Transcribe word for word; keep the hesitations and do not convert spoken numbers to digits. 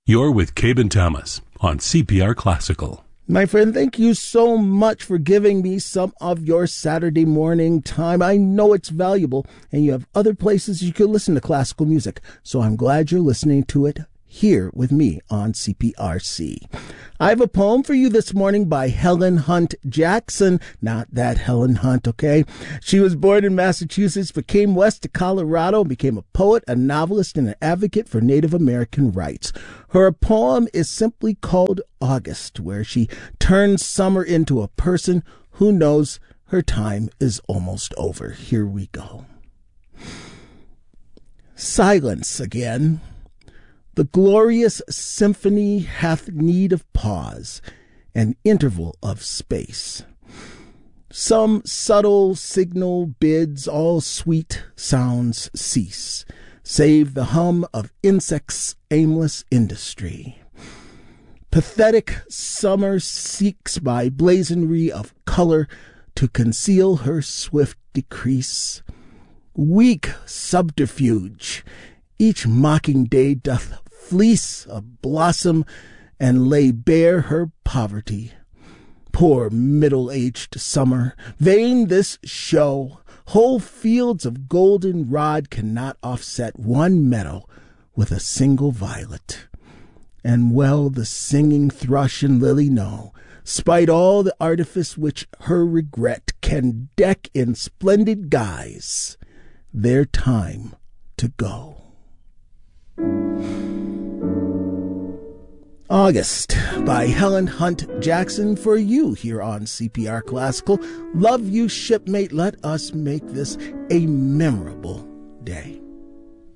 You're with Cabe Thomas on C P R Classical. My friend, thank you so much for giving me some of your Saturday morning time. I know it's valuable, and you have other places you could listen to classical music, so I'm glad you're listening to it here with me on C P R C. I have a poem for you this morning by Helen Hunt Jackson. Not that Helen Hunt, okay? She was born in Massachusetts, but came west to Colorado and became a poet, a novelist, and an advocate for Native American rights. Her poem is simply called August, where she turns summer into a person who knows her time is almost over. Here we go. Silence again. The glorious symphony hath need of pause, an interval of space. Some subtle signal bids all sweet sounds cease, save the hum of insects' aimless industry. Pathetic summer seeks by blazonry of color to conceal her swift decrease. Weak subterfuge, each mocking day doth fleece a blossom and lay bare her poverty. Poor middle-aged summer, vain this show, whole fields of golden-rod cannot offset one meadow with a single violet. And well the singing thrush and lily know, spite all the artifice which her regret can deck in splendid guise, their time to go. August by Helen Hunt Jackson for you here on C P R Classical. Love you, shipmate. Let us make this a memorable day.